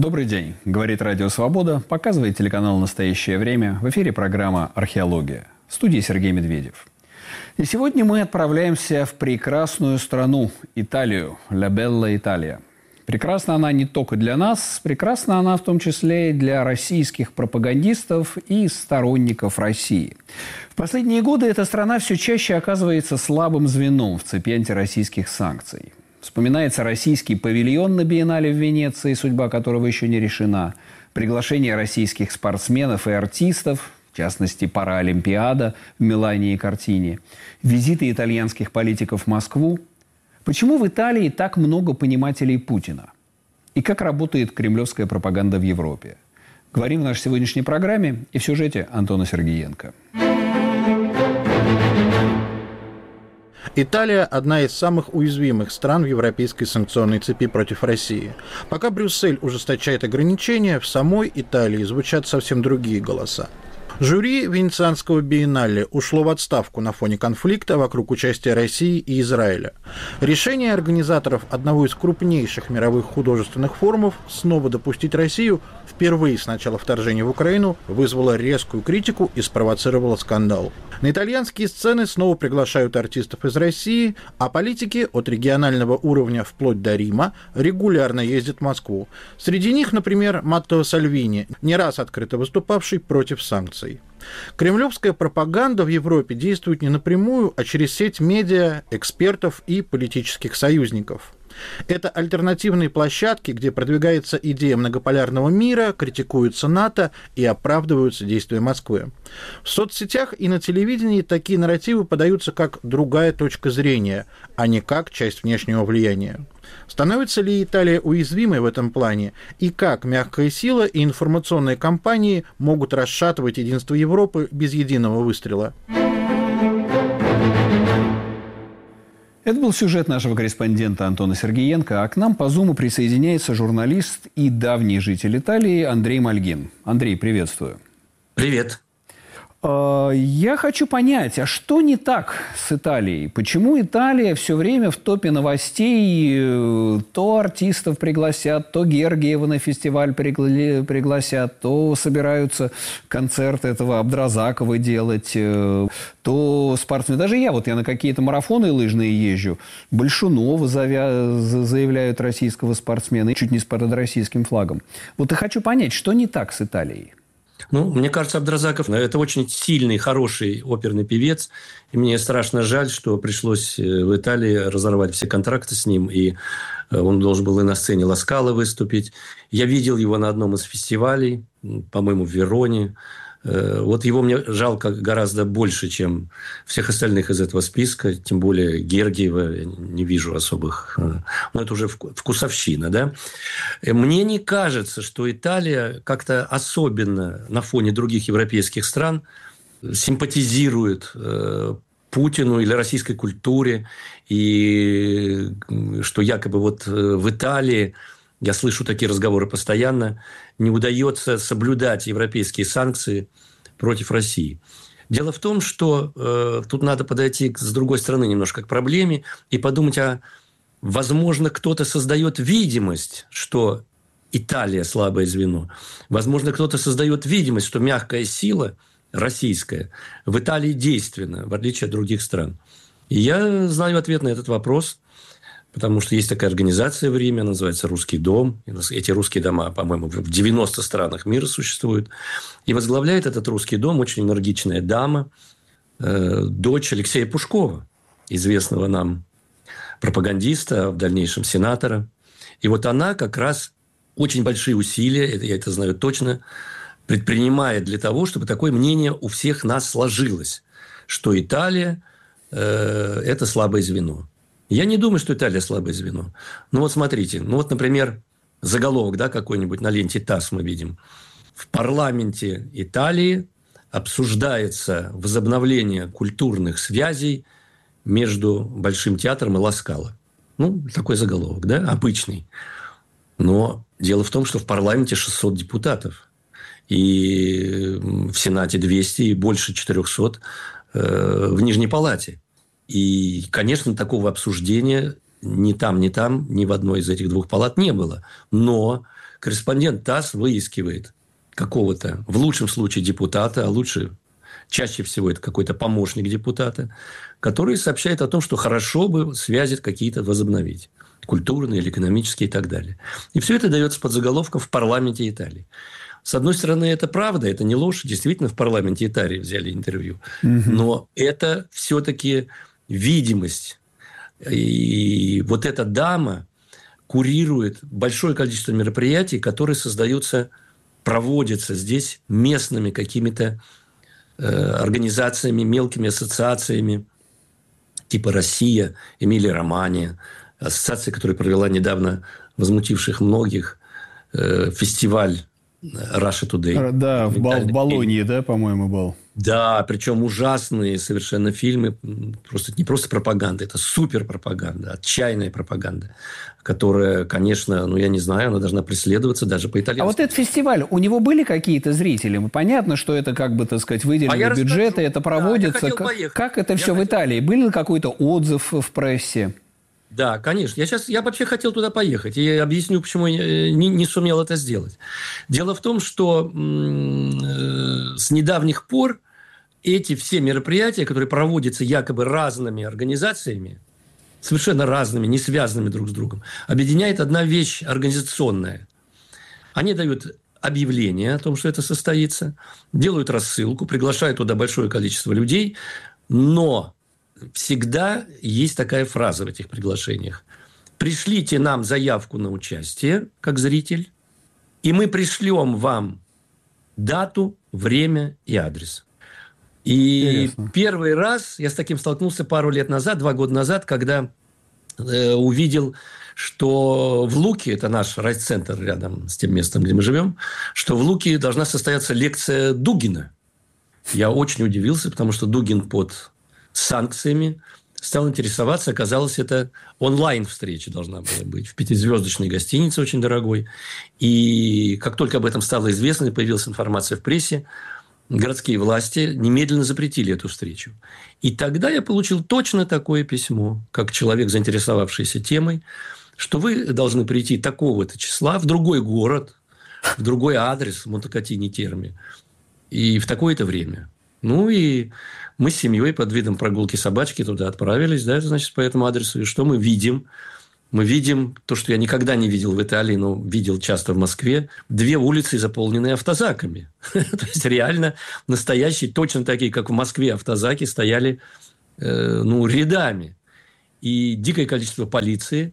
Добрый день. Говорит Радио Свобода. Показывает телеканал «Настоящее время». В эфире программа «Археология». В студии Сергей Медведев. И сегодня мы отправляемся в прекрасную страну – Италию. «Ла Белла Италия». Прекрасна она не только для нас, прекрасна она в том числе и для российских пропагандистов и сторонников России. В последние годы эта страна все чаще оказывается слабым звеном в цепи антироссийских санкций. Вспоминается российский павильон на Биеннале в Венеции, судьба которого еще не решена, приглашение российских спортсменов и артистов, в частности, Паралимпиада в Милане и Кортине, визиты итальянских политиков в Москву. Почему в Италии так много понимателей Путина? И как работает кремлевская пропаганда в Европе? Говорим в нашей сегодняшней программе и в сюжете Антона Сергеенко. Италия – одна из самых уязвимых стран в европейской санкционной цепи против России. Пока Брюссель ужесточает ограничения, в самой Италии звучат совсем другие голоса. Жюри Венецианского биеннале ушло в отставку на фоне конфликта вокруг участия России и Израиля. Решение организаторов одного из крупнейших мировых художественных форумов снова допустить Россию впервые с начала вторжения в Украину вызвало резкую критику и спровоцировало скандал. На итальянские сцены снова приглашают артистов из России, а политики от регионального уровня вплоть до Рима регулярно ездят в Москву. Среди них, например, Маттео Сальвини, не раз открыто выступавший против санкций. Кремлевская пропаганда в Европе действует не напрямую, а через сеть медиа, экспертов и политических союзников. Это альтернативные площадки, где продвигается идея многополярного мира, критикуется НАТО и оправдываются действия Москвы. В соцсетях и на телевидении такие нарративы подаются как другая точка зрения, а не как часть внешнего влияния. Становится ли Италия уязвимой в этом плане? И как мягкая сила и информационные кампании могут расшатывать единство Европы без единого выстрела? Это был сюжет нашего корреспондента Антона Сергеенко, а к нам по Зуму присоединяется журналист и давний житель Италии Андрей Мальгин. Андрей, приветствую. Привет. Я хочу понять, а что не так с Италией? Почему Италия все время в топе новостей? То артистов пригласят, то Гергиева на фестиваль пригласят, то собираются концерты этого Абдразакова делать, то спортсмены. Даже я на какие-то марафоны лыжные езжу. Большунова заявляют российского спортсмена, чуть не с российским флагом. Вот и хочу понять, что не так с Италией? Мне кажется, Абдразаков – это очень сильный, хороший оперный певец. И мне страшно жаль, что пришлось в Италии разорвать все контракты с ним. И он должен был и на сцене Ла Скала выступить. Я видел его на одном из фестивалей, по-моему, в Вероне. Вот его мне жалко гораздо больше, чем всех остальных из этого списка. Тем более Гергиева я не вижу особых. Это уже вкусовщина, да? Мне не кажется, что Италия как-то особенно на фоне других европейских стран симпатизирует Путину или российской культуре. И что якобы в Италии, я слышу такие разговоры постоянно, не удается соблюдать европейские санкции против России. Дело в том, что тут надо подойти с другой стороны немножко к проблеме и подумать, возможно, кто-то создает видимость, что Италия слабое звено. Возможно, кто-то создает видимость, что мягкая сила российская в Италии действенна, в отличие от других стран. И я знаю ответ на этот вопрос. Потому что есть такая организация в Риме, она называется «Русский дом». Эти русские дома, по-моему, в 90 странах мира существуют. И возглавляет этот русский дом очень энергичная дама, дочь Алексея Пушкова, известного нам пропагандиста, в дальнейшем сенатора. И она как раз очень большие усилия, я это знаю точно, предпринимает для того, чтобы такое мнение у всех нас сложилось, что Италия – это слабое звено. Я не думаю, что Италия слабое звено. Смотрите. Например, заголовок какой-нибудь на ленте ТАСС мы видим. В парламенте Италии обсуждается возобновление культурных связей между Большим театром и Ла Скала. Такой заголовок, обычный. Но дело в том, что в парламенте 600 депутатов. И в Сенате 200 и больше 400 в Нижней палате. И, конечно, такого обсуждения ни там, ни в одной из этих двух палат не было. Но корреспондент ТАСС выискивает какого-то, в лучшем случае, депутата, а лучше, чаще всего, это какой-то помощник депутата, который сообщает о том, что хорошо бы связи какие-то возобновить. Культурные или экономические и так далее. И все это дается под заголовком «В парламенте Италии». С одной стороны, это правда, это не ложь. Действительно, в парламенте Италии взяли интервью. Но это все-таки видимость. И вот эта дама курирует большое количество мероприятий, которые создаются, проводятся здесь местными какими-то организациями, мелкими ассоциациями, типа «Россия», «Эмилия-Романья», ассоциация, которая провела недавно возмутивших многих фестиваль Russia Today. Да, в Болонье, да, по-моему, был. Да, причем ужасные совершенно фильмы. Просто не просто пропаганда, это суперпропаганда, отчаянная пропаганда, которая, конечно, я не знаю, она должна преследоваться даже по итальянски. А вот этот фестиваль, у него были какие-то зрители? Понятно, что это, как бы, так сказать, выделенные бюджеты, это проводится. Да, как это все в Италии? Был ли какой-то отзыв в прессе? Да, конечно. Я вообще хотел туда поехать. И объясню, почему я не сумел это сделать. Дело в том, что с недавних пор эти все мероприятия, которые проводятся якобы разными организациями, совершенно разными, не связанными друг с другом, объединяет одна вещь организационная. Они дают объявление о том, что это состоится, делают рассылку, приглашают туда большое количество людей, но всегда есть такая фраза в этих приглашениях. Пришлите нам заявку на участие, как зритель, и мы пришлем вам дату, время и адрес. И интересно. Первый раз я с таким столкнулся пару лет назад, 2 года назад, когда увидел, что в Луке, это наш райцентр рядом с тем местом, где мы живем, что в Луке должна состояться лекция Дугина. Я очень удивился, потому что Дугин под санкциями, стал интересоваться. Оказалось, это онлайн-встреча должна была быть в 5-звездочной гостинице, очень дорогой. И как только об этом стало известно и появилась информация в прессе, городские власти немедленно запретили эту встречу. И тогда я получил точно такое письмо, как человек, заинтересовавшийся темой, что вы должны прийти такого-то числа в другой город, в другой адрес в Монтекатини-Терме и в такое-то время. И мы с семьей под видом прогулки собачки туда отправились, да, значит, по этому адресу. И что мы видим? Мы видим то, что я никогда не видел в Италии, но видел часто в Москве. 2 улицы, заполненные автозаками. То есть, реально настоящие, точно такие, как в Москве, автозаки стояли рядами. И дикое количество полиции.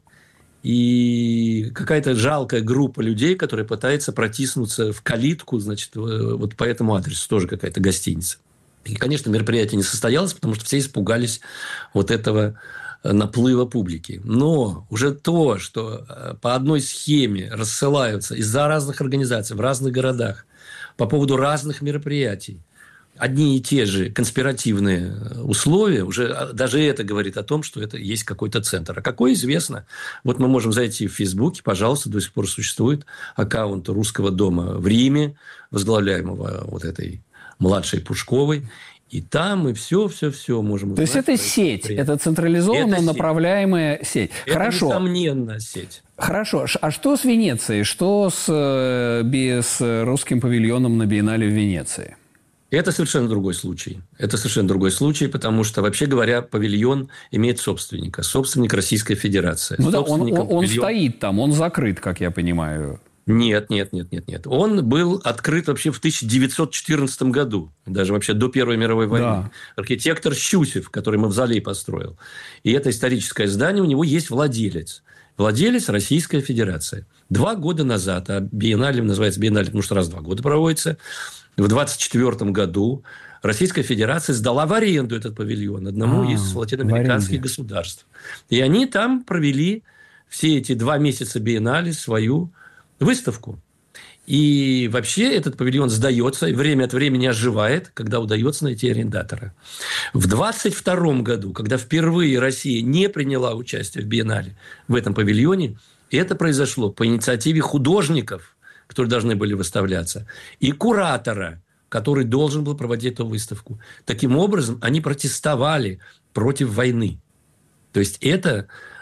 И какая-то жалкая группа людей, которая пытается протиснуться в калитку, значит, вот по этому адресу. Тоже какая-то гостиница. И, конечно, мероприятие не состоялось, потому что все испугались вот этого наплыва публики. Но уже то, что по одной схеме рассылаются из-за разных организаций в разных городах по поводу разных мероприятий одни и те же конспиративные условия, уже даже это говорит о том, что это есть какой-то центр. А какой, известно. Вот мы можем зайти в Фейсбуке, пожалуйста, до сих пор существует аккаунт Русского дома в Риме, возглавляемого вот этой младшей Пушковой, и там мы все можем узнать. То есть, это сеть, это централизованно направляемая сеть. Это, хорошо. несомненно, сеть. Хорошо. А что с Венецией? Что с русским павильоном на биеннале в Венеции? Это совершенно другой случай. Это совершенно другой случай, потому что, вообще говоря, павильон имеет собственника. Собственник Российская Федерация. Ну да, он стоит там, он закрыт, как я понимаю. Нет. Он был открыт вообще в 1914 году. Даже вообще до Первой мировой войны. Да. Архитектор Щусев, который Мавзолей построил. И это историческое здание, у него есть владелец. Владелец Российская Федерация. 2 года назад, а биеннале называется биеннале, потому что раз в 2 года проводится, в 1924 году Российская Федерация сдала в аренду этот павильон одному из латиноамериканских государств. И они там провели все эти 2 месяца биеннале свою выставку. И вообще этот павильон сдается и время от времени оживает, когда удается найти арендатора. В 1922 году, когда впервые Россия не приняла участие в биеннале в этом павильоне, это произошло по инициативе художников, которые должны были выставляться, и куратора, который должен был проводить эту выставку. Таким образом, они протестовали против войны. То есть, это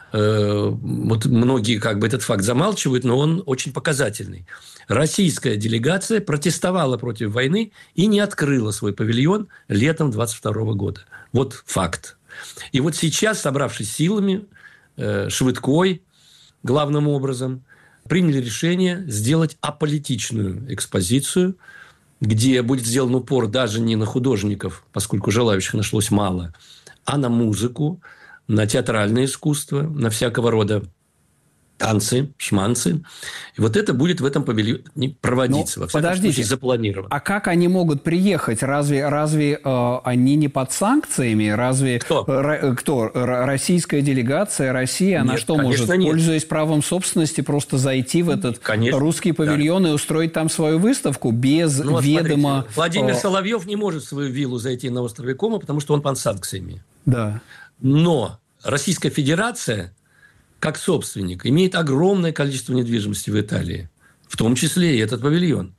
вот многие как бы этот факт замалчивают, но он очень показательный. Российская делегация протестовала против войны и не открыла свой павильон летом 22 года. Вот факт. И вот сейчас, собравшись силами, Швыдкой главным образом, приняли решение сделать аполитичную экспозицию, где будет сделан упор даже не на художников, поскольку желающих нашлось мало, а на музыку, на театральное искусство, на всякого рода танцы, шманцы. И вот это будет в этом павильоне проводиться. Во всяком случае, запланировано. А как они могут приехать? Разве они не под санкциями? Разве кто? Российская делегация, Россия, она что может, пользуясь правом собственности, просто зайти в этот русский павильон и устроить там свою выставку без ведома... Смотрите, Владимир Соловьев не может в свою виллу зайти на острове Кома, потому что он под санкциями. Да. Но Российская Федерация, как собственник, имеет огромное количество недвижимости в Италии, в том числе и этот павильон.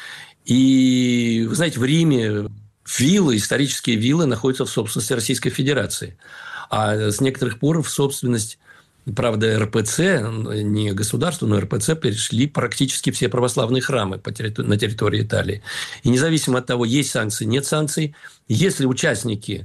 И, вы знаете, в Риме виллы, исторические виллы находятся в собственности Российской Федерации. А с некоторых пор в собственность, правда, РПЦ, не государство, но РПЦ, перешли практически все православные храмы на территории Италии. И независимо от того, есть санкции, нет санкций, если участники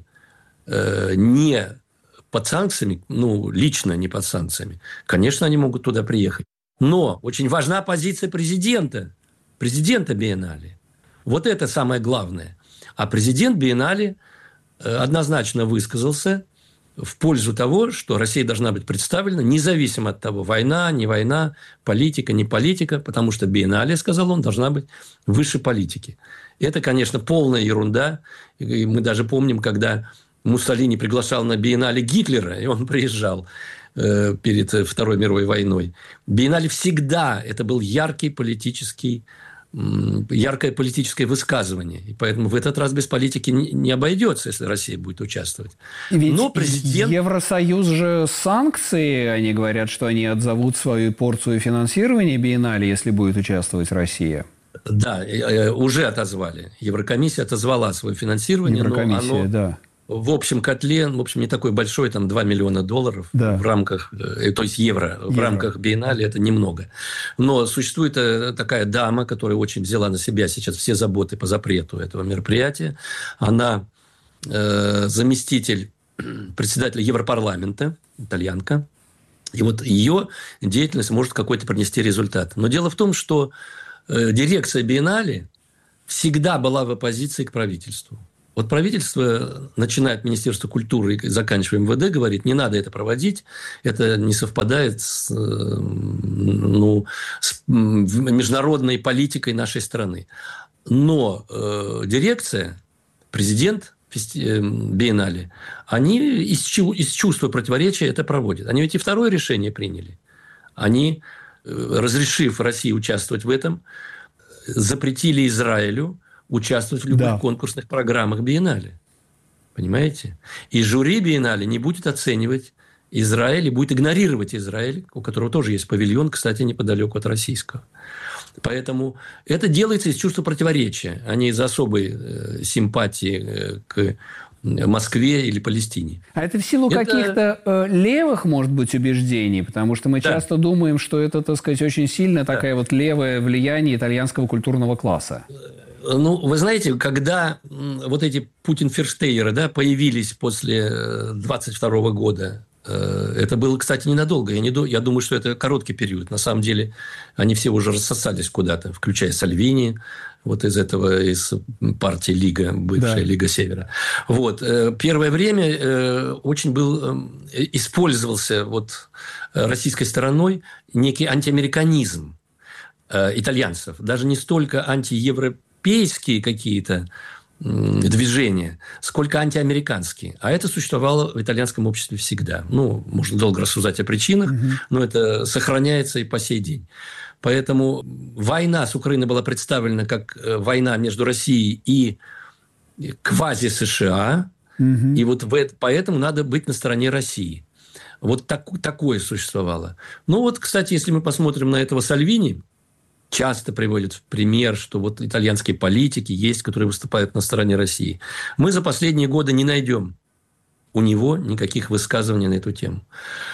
не под санкциями, лично не под санкциями, конечно, они могут туда приехать. Но очень важна позиция президента Биеннале. Вот это самое главное. А президент Биеннале однозначно высказался в пользу того, что Россия должна быть представлена, независимо от того, война, не война, политика, не политика, потому что Биеннале, сказал он, должна быть выше политики. Это, конечно, полная ерунда. И мы даже помним, когда Муссолини приглашал на Биеннале Гитлера, и он приезжал перед Второй мировой войной. Биеннале всегда это был яркое политическое высказывание. И поэтому в этот раз без политики не обойдется, если Россия будет участвовать. Ведь но президент... Евросоюз же санкции, они говорят, что они отзовут свою порцию финансирования Биеннале, если будет участвовать Россия. Да, уже отозвали. Еврокомиссия отозвала свое финансирование. Еврокомиссия, но оно... да. В общем котле, не такой большой, там $2 миллиона в рамках, то есть евро, в рамках Биеннале это немного. Но существует такая дама, которая очень взяла на себя сейчас все заботы по запрету этого мероприятия. Она заместитель председателя Европарламента, итальянка. И вот ее деятельность может какой-то принести результат. Но дело в том, что дирекция Биеннале всегда была в оппозиции к правительству. Вот правительство, начиная от Министерства культуры и заканчивая МВД, говорит, не надо это проводить, это не совпадает с международной политикой нашей страны. Но дирекция, президент Биеннале, они из чувства противоречия это проводят. Они ведь и второе решение приняли. Они, разрешив России участвовать в этом, запретили Израилю участвовать в любых конкурсных программах Биеннале. Понимаете? И жюри Биеннале не будет оценивать Израиль и будет игнорировать Израиль, у которого тоже есть павильон, кстати, неподалеку от российского. Поэтому это делается из чувства противоречия, а не из особой симпатии к Москве или Палестине. А это в силу каких-то левых, может быть, убеждений? Потому что мы часто думаем, что это, так сказать, очень сильно такое вот левое влияние итальянского культурного класса. Вы знаете, когда вот эти путинферштейеры появились после 22 года, это было, кстати, ненадолго. Я думаю, что это короткий период. На самом деле, они все уже рассосались куда-то, включая Сальвини, из партии Лига, бывшая Лига Севера. Первое время очень использовался российской стороной некий антиамериканизм итальянцев. Даже не столько антиевропейские какие-то движения, сколько антиамериканские. А это существовало в итальянском обществе всегда. Можно долго рассуждать о причинах, но это сохраняется и по сей день. Поэтому война с Украиной была представлена как война между Россией и квази-США. И поэтому надо быть на стороне России. Такое существовало. Кстати, если мы посмотрим на этого Сальвини, часто приводят в пример, что итальянские политики есть, которые выступают на стороне России. Мы за последние годы не найдем у него никаких высказываний на эту тему.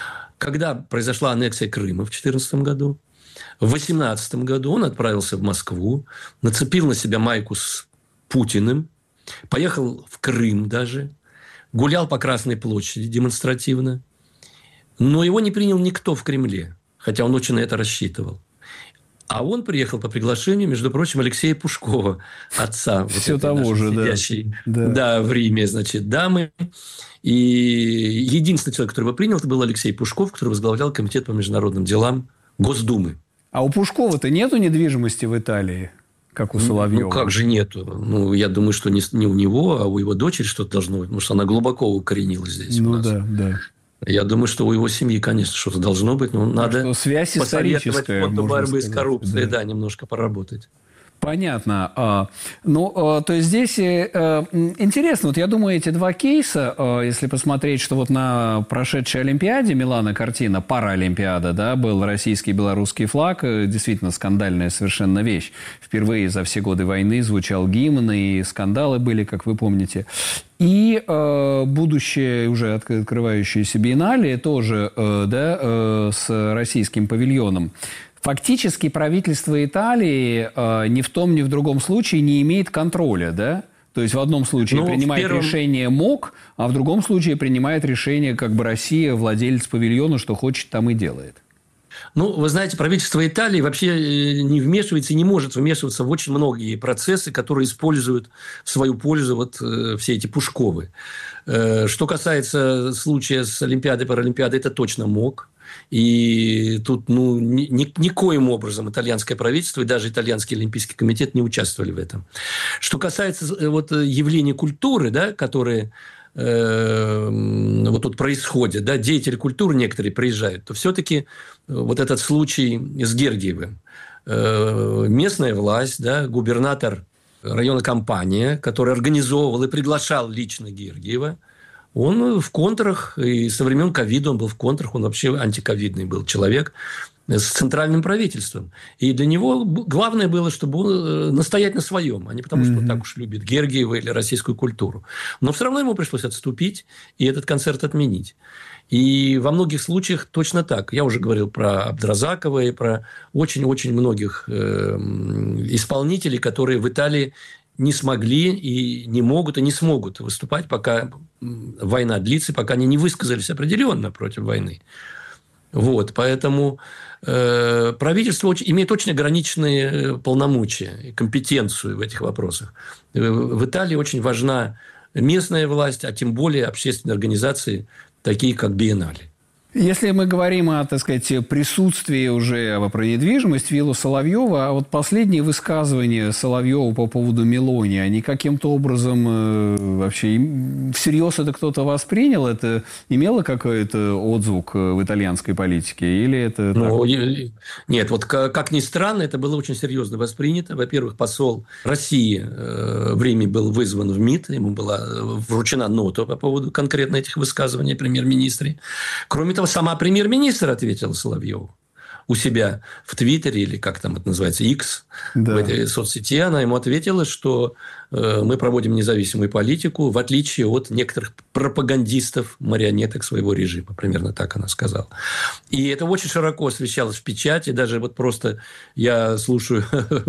когда произошла аннексия Крыма в 2014 году, в 2018 году он отправился в Москву, нацепил на себя майку с Путиным, поехал в Крым даже, гулял по Красной площади демонстративно, но его не принял никто в Кремле, хотя он очень на это рассчитывал. А он приехал по приглашению, между прочим, Алексея Пушкова, отца все того же, сидящей, в Риме, значит, дамы. И единственный человек, который его принял, это был Алексей Пушков, который возглавлял Комитет по международным делам Госдумы. А у Пушкова-то нету недвижимости в Италии, как у Соловьева? Ну, как же нету? Ну, я думаю, что не у него, а у его дочери что-то должно быть, потому что она глубоко укоренилась здесь у нас. Да. Я думаю, что у его семьи, конечно, что-то должно быть, но надо связь посоветовать фонду борьбы с коррупцией, немножко поработать. Понятно. То есть здесь интересно, вот я думаю, эти два кейса, если посмотреть, что вот на прошедшей Олимпиаде Милана картина, Паралимпиада, да, был российский и белорусский флаг, действительно скандальная совершенно вещь. Впервые за все годы войны звучал гимн, и скандалы были, как вы помните. И будущее, уже открывающееся биеннале, тоже с российским павильоном. Фактически правительство Италии ни в том, ни в другом случае не имеет контроля, да? То есть в одном случае принимает решение МОК, а в другом случае принимает решение как бы Россия, владелец павильона, что хочет, там и делает. Ну, вы знаете, правительство Италии вообще не вмешивается и не может вмешиваться в очень многие процессы, которые используют в свою пользу вот все эти Пушковы. Что касается случая с Олимпиадой, Паралимпиадой, это точно МОК. И тут никоим образом итальянское правительство и даже итальянский олимпийский комитет не участвовали в этом. Что касается явлений культуры, которые вот тут происходят, деятели культуры некоторые приезжают, то все-таки вот этот случай с Гергиевым. Местная власть, губернатор района Кампания, который организовывал и приглашал лично Гергиева, он в контрах, и со времен ковида он был в контрах, он вообще антиковидный был человек с центральным правительством. И для него главное было, чтобы он настоять на своем, а не потому, что он так уж любит Гергиева или российскую культуру. Но все равно ему пришлось отступить и этот концерт отменить. И во многих случаях точно так. Я уже говорил про Абдразакова и про очень-очень многих исполнителей, которые в Италии не смогли и не могут, и не смогут выступать, пока война длится, пока они не высказались определенно против войны. Вот, поэтому правительство имеет очень ограниченные полномочия и компетенцию в этих вопросах. В Италии очень важна местная власть, а тем более общественные организации, такие как биеннале. Если мы говорим о, так сказать, присутствии уже про недвижимость виллы Соловьева, а вот последние высказывания Соловьева по поводу Мелони, они каким-то образом вообще всерьез это кто-то воспринял? Это имело какой-то отзвук в итальянской политике? Или это... Нет, вот как ни странно, это было очень серьезно воспринято. Во-первых, посол России в Риме был вызван в МИД, ему была вручена нота по поводу конкретно этих высказываний премьер-министре. Кроме того, сама премьер-министр ответила Соловьеву у себя в Твиттере, или как там это называется, X, в этой соцсети. Она ему ответила, что мы проводим независимую политику, в отличие от некоторых пропагандистов, марионеток своего режима. Примерно так она сказала. И это очень широко освещалось в печати. Даже вот просто я слушаю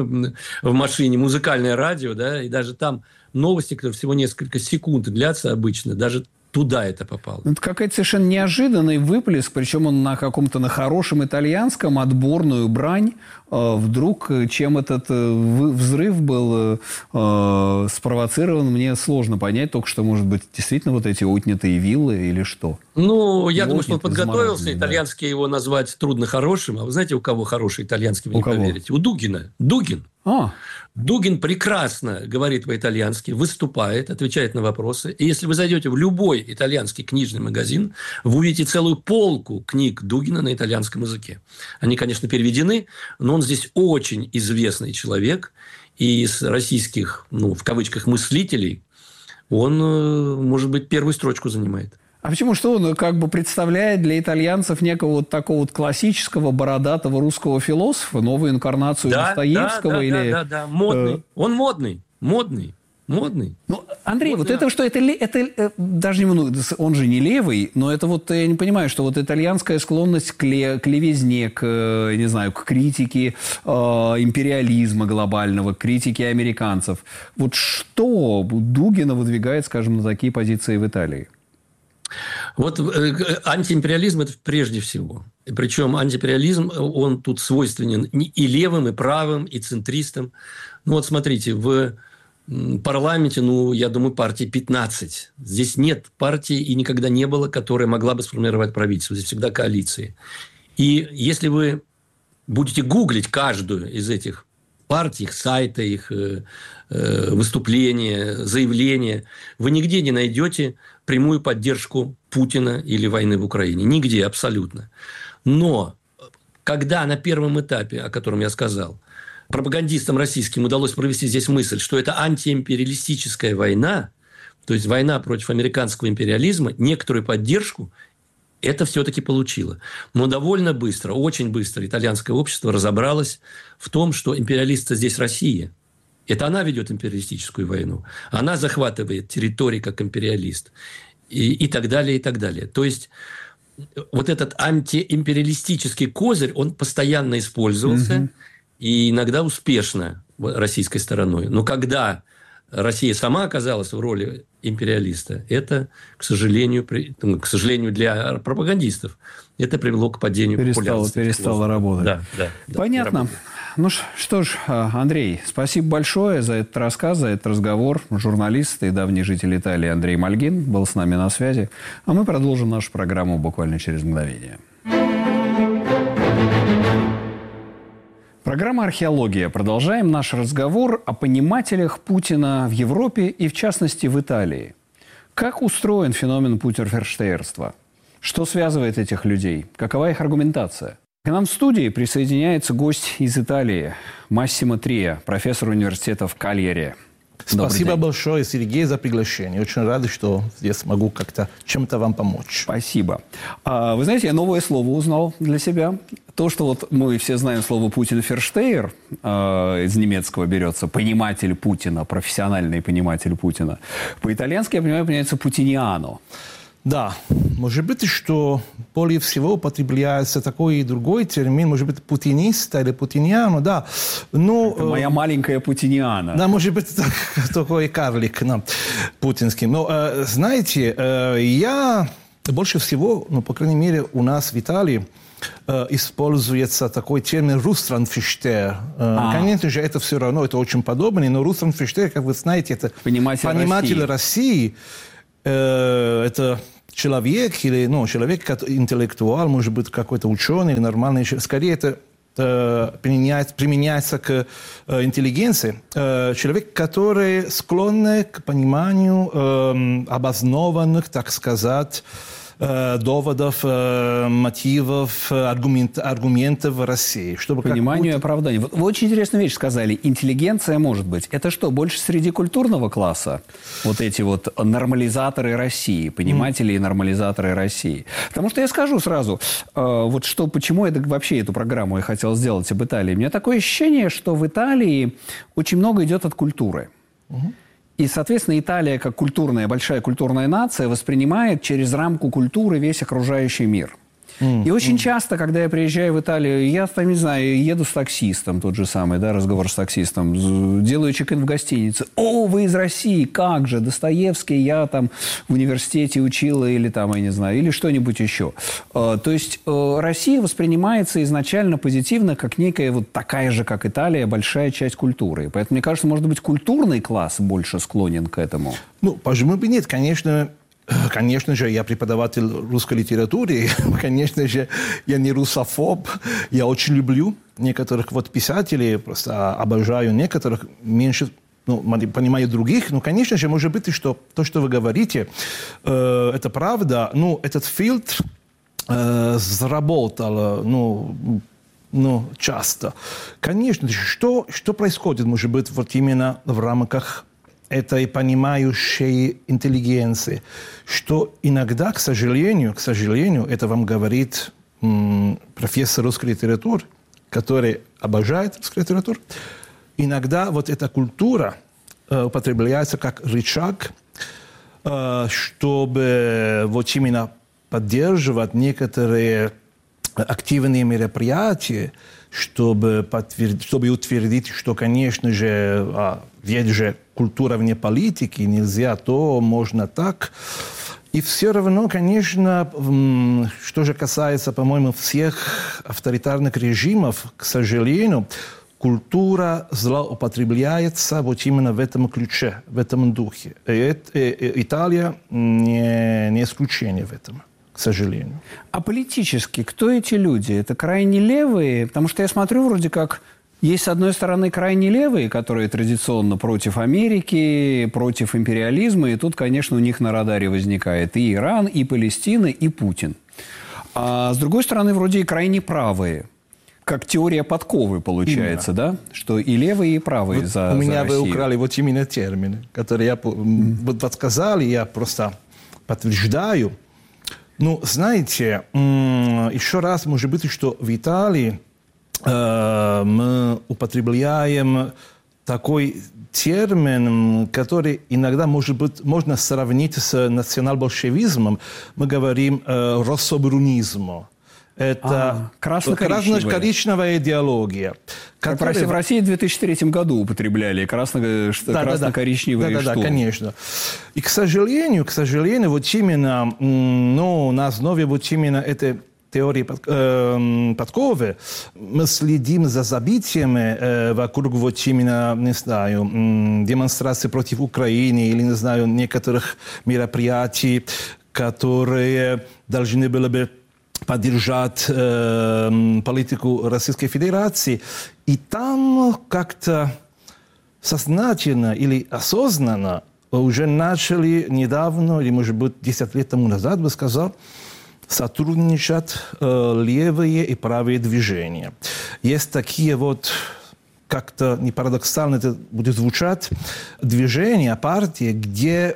в машине музыкальное радио, и даже там новости, которые всего несколько секунд длятся обычно, даже туда это попало. Это какой-то совершенно неожиданный выплеск, причем он на каком-то на хорошем итальянском, отборную брань. Вдруг, чем этот взрыв был спровоцирован, мне сложно понять, только что, может быть, действительно вот эти отнятые виллы или что? Я думаю, что он подготовился. Итальянский его назвать трудно хорошим. А вы знаете, у кого хороший итальянский, вы не поверите? У Дугина. Дугин. Дугин прекрасно говорит по-итальянски, выступает, отвечает на вопросы. И если вы зайдете в любой итальянский книжный магазин, вы увидите целую полку книг Дугина на итальянском языке. Они, конечно, переведены, но он здесь очень известный человек. И из российских, в кавычках, мыслителей он, может быть, первую строчку занимает. А почему? Что он как бы представляет для итальянцев некого вот такого вот классического бородатого русского философа, новую инкарнацию Достоевского? Да, модный. Он модный. Модный. Ну, Андрей, вот это что, это даже он же не левый, но это вот, я не понимаю, что вот итальянская склонность к левизне, не знаю, к критике империализма глобального, к критике американцев. Вот что Дугина выдвигает, скажем, на такие позиции в Италии? Вот антиимпериализм – это прежде всего. Причем антиимпериализм, он тут свойственен и левым, и правым, и центристам. Ну вот смотрите, в парламенте, я думаю, партий 15. Здесь нет партии и никогда не было, которая могла бы сформировать правительство. Здесь всегда коалиции. И если вы будете гуглить каждую из этих партий, их сайты, их выступления, заявления, вы нигде не найдете прямую поддержку Путина или войны в Украине. Нигде абсолютно. Но когда на первом этапе, о котором я сказал, пропагандистам российским удалось провести здесь мысль, что это антиимпериалистическая война, то есть война против американского империализма, некоторую поддержку это все-таки получило. Но довольно быстро, очень быстро итальянское общество разобралось в том, что империалист здесь Россия. Это она ведет империалистическую войну. Она захватывает территории как империалист. И так далее, и так далее. То есть вот этот антиимпериалистический козырь, он постоянно использовался, и иногда успешно российской стороной. Но когда Россия сама оказалась в роли империалиста, это, к сожалению для пропагандистов, это привело к падению популярности. Перестало работать. Да, понятно. Ну что ж, Андрей, спасибо большое за этот рассказ, за этот разговор. Журналист и давний житель Италии Андрей Мальгин был с нами на связи. А мы продолжим нашу программу буквально через мгновение. Программа «Археология». Продолжаем наш разговор о понимателях Путина в Европе и, в частности, в Италии. Как устроен феномен путерферштейерства? Что связывает этих людей? Какова их аргументация? К нам в студии присоединяется гость из Италии Массимо Трия, профессор университета в Кальяре. Спасибо большое, Сергей, за приглашение. Очень рад, что здесь могу как-то чем-то вам помочь. Спасибо. Вы знаете, я новое слово узнал для себя. То, что вот мы все знаем слово «путинферштейер», из немецкого берется, пониматель Путина, профессиональный пониматель Путина. По-итальянски, я понимаю, понимается «путиниано». Да, может быть, что более всего употребляется такой и другой термин, может быть, путиниста или путиниано, да. Но, это моя маленькая путиниана. Да, может быть, такой карлик путинский. Но, знаете, я больше всего, по крайней мере, у нас в Италии используется такой термин «рустрандферштейер». Конечно же, это все равно, это очень подобное, но рустрандферштейер, как вы знаете, это пониматель России. Это человек, или, человек, интеллектуал, может быть, какой-то ученый, нормальный, скорее это применяется к интеллигенции. Человек, который склонен к пониманию обоснованных, так сказать, доводов, мотивов, аргументов России. Пониманию и оправданию. Вы очень интересную вещь сказали. Интеллигенция может быть. Это что, больше среди культурного класса? Вот эти вот нормализаторы России, пониматели и нормализаторы России. Потому что я скажу сразу, почему вообще эту программу я хотел сделать об Италии. У меня такое ощущение, что в Италии очень много идет от культуры. И, соответственно, Италия, как большая культурная нация, воспринимает через рамку культуры весь окружающий мир. И очень часто, когда я приезжаю в Италию, я, не знаю, еду с таксистом, тот же самый, разговор с таксистом, делаю чек-ин в гостинице. «О, вы из России, как же, Достоевский, я там в университете учила», или там, я не знаю, или что-нибудь еще. То есть Россия воспринимается изначально позитивно, как некая вот такая же, как Италия, большая часть культуры. Поэтому, мне кажется, может быть, культурный класс больше склонен к этому. Почему бы нет, Конечно же, я преподаватель русской литературы, конечно же, я не русофоб, я очень люблю некоторых писателей, просто обожаю некоторых, меньше понимаю других, конечно же, может быть, что то, что вы говорите, это правда, этот фильтр заработал, часто. Конечно же, что происходит, может быть, именно в рамках этой понимающей интеллигенции, что иногда, к сожалению, это вам говорит профессор русской литературы, который обожает русскую литературу, иногда эта культура употребляется как рычаг, чтобы вот именно поддерживать некоторые активные мероприятия, чтобы утвердить, что, конечно же, ведь же культура вне политики, нельзя то, можно так. И все равно, конечно, что же касается, по-моему, всех авторитарных режимов, к сожалению, культура злоупотребляется вот именно в этом ключе, в этом духе. И Италия не исключение в этом, к сожалению. А политически кто эти люди? Это крайне левые? Потому что я смотрю, вроде как есть, с одной стороны, крайне левые, которые традиционно против Америки, против империализма, и тут, конечно, у них на радаре возникает и Иран, и Палестина, и Путин. А с другой стороны, вроде и крайне правые. Как теория подковы получается, да? Что и левые, и правые вот за у меня Россию. вы украли вот именно термины, которые я вот подсказали, я просто подтверждаю. Ну, знаете, еще раз, может быть, что в Италии мы употребляем такой термин, который иногда, может быть, можно сравнить с национал-большевизмом. Мы говорим «россобрунизм». Это красно-коричневая идеология. Как в России в 2003 году употребляли красно-коричневые да, конечно. И, к сожалению, вот именно на основе вот именно этой теории подковы мы следим за событиями вокруг вот именно, не знаю, демонстраций против Украины или, не знаю, некоторых мероприятий, которые должны были бы поддержать политику Российской Федерации. И там как-то сознательно или осознанно уже начали недавно, или, может быть, 10 лет тому назад, бы сказал, сотрудничать левые и правые движения. Есть такие вот, как-то не парадоксально это будет звучать, движения, партии, где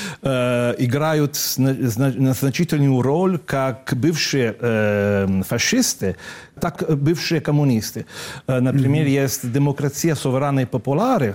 играют значительную роль как бывшие фашисты, так и бывшие коммунисты. Например, есть демократия суверенной популяры,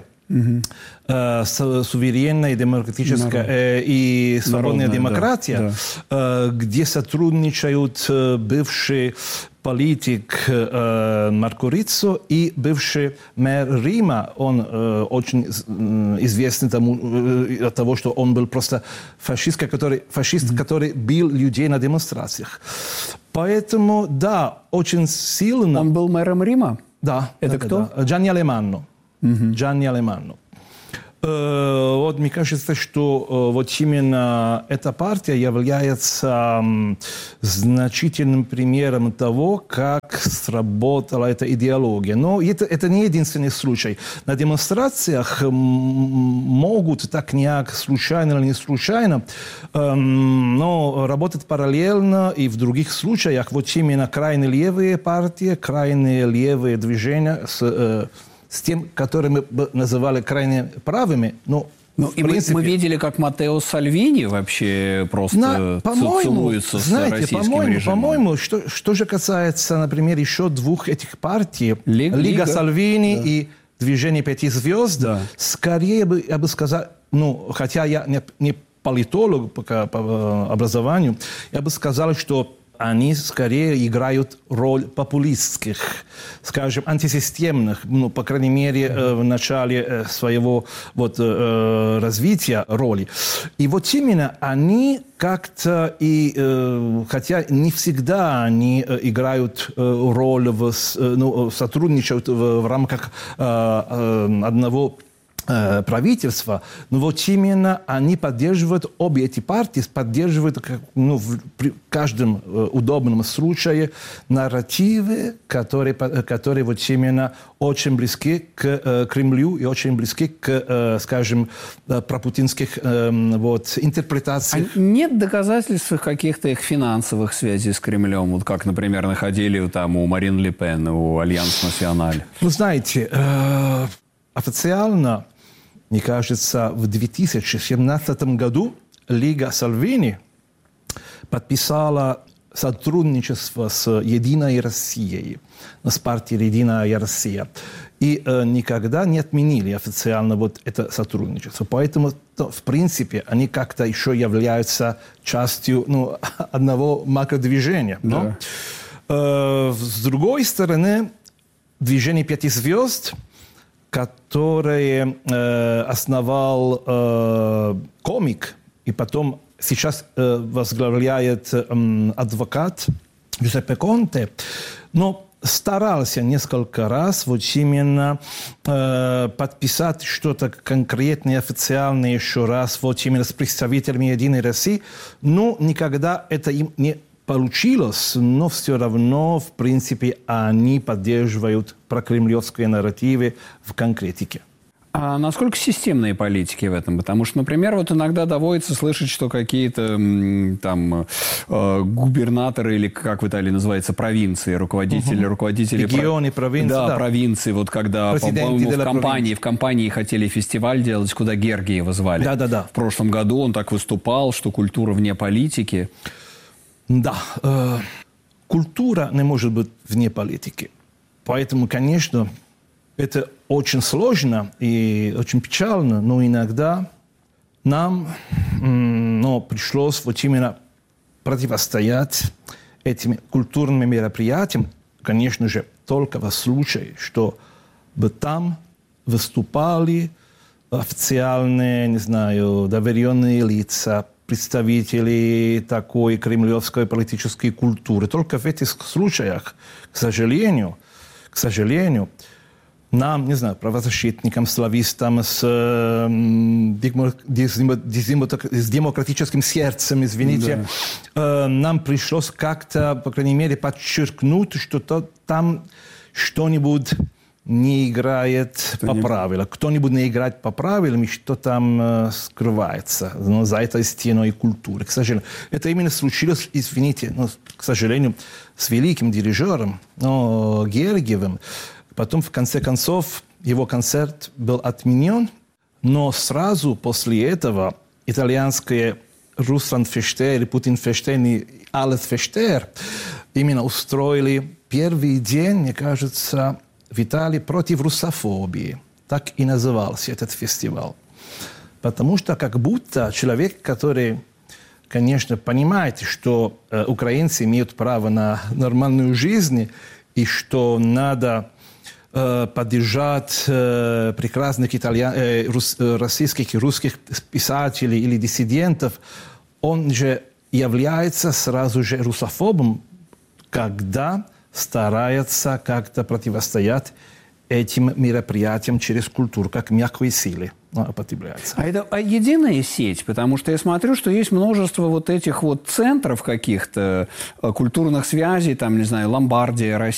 суверенная, демократическая и свободная демократия, где сотрудничают бывший политик Марко Риццо и бывший мэр Рима. Он очень известный от того, что он был просто фашист, который бил людей на демонстрациях. Поэтому, да, очень сильно... Он был мэром Рима? Да. Это кто? Да. Джанни Алеманно. Джанни Алеманно. Вот мне кажется, что вот именно эта партия является значительным примером того, как сработала эта идеология. Но это не единственный случай. На демонстрациях могут так не случайно или не случайно, но работать параллельно и в других случаях вот именно крайне левые партии, крайне левые движения с тем, которые мы называли крайне правыми, но и принципе... мы видели, как Маттео Сальвини вообще просто целуется с российским режимом. По-моему, что же касается, например, еще двух этих партий, Лига Сальвини и Движение Пяти Звезд, скорее я бы сказал, хотя я не политолог по образованию, я бы сказал, что они скорее играют роль популистских, скажем, антисистемных, по крайней мере, в начале своего развития роли. И вот именно они как-то, хотя не всегда они играют роль, сотрудничают в рамках одного правительства, но вот именно они поддерживают, обе эти партии поддерживают при каждом удобном случае нарративы, которые вот именно очень близки к Кремлю и очень близки к, скажем, пропутинских интерпретациям. А нет доказательств каких-то их финансовых связей с Кремлем, вот как, например, находили там у Марин Ле Пен, у Альянс Националь? Вы знаете, официально, мне кажется, в 2017 году Лига Сальвини подписала сотрудничество с «Единой Россией», с партией «Единая Россия». и никогда не отменили официально вот это сотрудничество. Поэтому, в принципе, они как-то еще являются частью одного макродвижения. Да. С другой стороны, движение «Пяти звезд», которое основал комик и потом сейчас возглавляет адвокат Джузеппе Конте, но старался несколько раз вот именно подписать что-то конкретное, официальное еще раз вот именно с представителями «Единой России», но никогда это им не получилось, но все равно, в принципе, они поддерживают прокремлевские нарративы в конкретике. А насколько системные политики в этом? Потому что, например, вот иногда доводится слышать, что какие-то там губернаторы или, как в Италии называется, провинции, руководители регионы, провинции. Да, провинции. Вот когда, по-моему, в компании хотели фестиваль делать, куда Гергиева звали. Да. В прошлом году он так выступал, что культура вне политики. Да, культура не может быть вне политики. Поэтому, конечно, это очень сложно и очень печально, но иногда нам пришлось вот именно противостоять этим культурным мероприятиям, конечно же, только в случае, что бы там выступали официальные, не знаю, доверенные лица, представители такой кремлевской политической культуры. Только в этих случаях, к сожалению, нам, не знаю, правозащитникам, славистам с демократическим сердцем, извините, нам пришлось как-то, по крайней мере, подчеркнуть, что там что-нибудь не играет по правилам. Кто-нибудь не играет по правилам, и что там скрывается за этой стеной культуры. К сожалению, это именно случилось, извините, к сожалению, с великим дирижером Гергиевым. Потом, в конце концов, его концерт был отменен, но сразу после этого итальянские Русланд Фештер, Путин Фештер и Алес Фештер именно устроили первый день, мне кажется, в Италии против русофобии. Так и назывался этот фестиваль. Потому что как будто человек, который, конечно, понимает, что украинцы имеют право на нормальную жизнь и что надо поддержать прекрасных российских и русских писателей или диссидентов, он же является сразу же русофобом, когда старается как-то противостоять этим мероприятиям через культуру, как мягкой силы употребляется. А это единая сеть? Потому что я смотрю, что есть множество вот этих вот центров каких-то культурных связей, там, не знаю, Ломбардия,